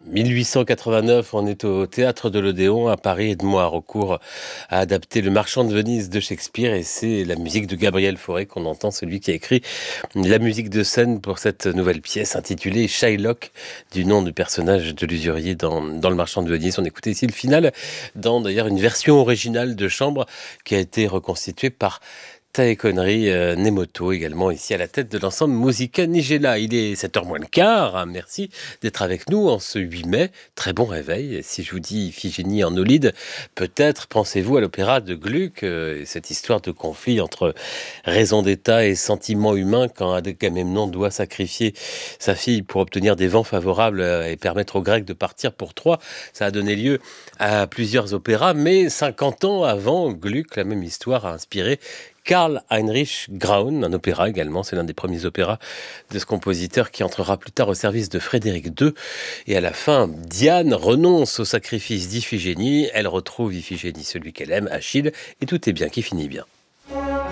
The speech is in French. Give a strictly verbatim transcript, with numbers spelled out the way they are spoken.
mille huit cent quatre-vingt-neuf, on est au théâtre de l'Odéon à Paris. Edmond Haraucourt a adapté Le Marchand de Venise de Shakespeare et c'est la musique de Gabriel Fauré qu'on entend, celui qui a écrit la musique de scène pour cette nouvelle pièce intitulée Shylock, du nom du personnage de l'usurier dans, dans Le Marchand de Venise. On écoutait ici le final dans d'ailleurs une version originale de chambre qui a été reconstituée par Tae Connery euh, Nemoto, également ici à la tête de l'ensemble Musica Nigella. Il est sept heures moins le quart, hein, merci d'être avec nous en ce huit mai. Très bon réveil. Si je vous dis Iphigénie en Aulide, peut-être pensez-vous à l'opéra de Gluck, euh, cette histoire de conflit entre raison d'État et sentiment humain quand Agamemnon doit sacrifier sa fille pour obtenir des vents favorables euh, et permettre aux Grecs de partir pour Troie. Ça a donné lieu à plusieurs opéras, mais cinquante ans avant, Gluck, la même histoire a inspiré Karl Heinrich Graun, un opéra également, c'est l'un des premiers opéras de ce compositeur qui entrera plus tard au service de Frédéric deux. Et à la fin, Diane renonce au sacrifice d'Iphigénie, elle retrouve Iphigénie, celui qu'elle aime, Achille, et tout est bien qui finit bien.